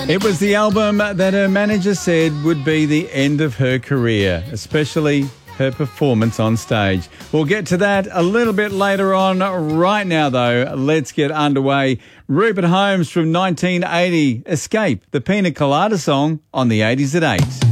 It was the album that her manager said would be the end of her career, especially her performance on stage. We'll get to that a little bit later on. Right now, though, let's get underway. Rupert Holmes from 1980, Escape, the Pina Colada song on the 80s at 8.